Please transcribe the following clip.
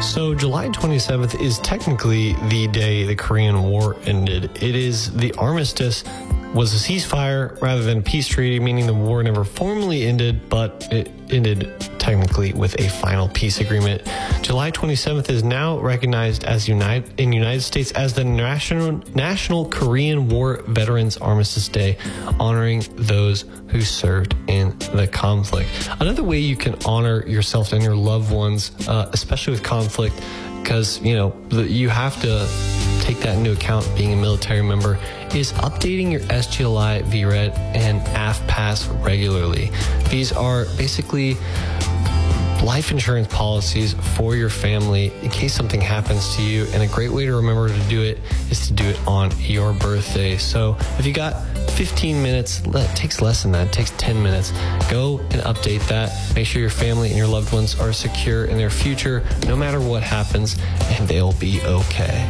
So July 27th is technically the day the Korean War ended. It is the armistice was a ceasefire rather than a peace treaty, meaning the war never formally ended, but it ended technically with a final peace agreement. July 27th is now recognized as in the United States as the National Korean War Veterans Armistice Day, honoring those who served in the conflict. Another way you can honor yourself and your loved ones, especially with conflict, because, you have to take that into account being a military member, is updating your SGLI, VRED, and AFPAS regularly. These are basically life insurance policies for your family in case something happens to you, and a great way to remember to do it is to do it on your birthday. So if you got 15 minutes, it takes less than that, it takes 10 minutes, go and update that. Make sure your family and your loved ones are secure in their future no matter what happens, and they'll be okay.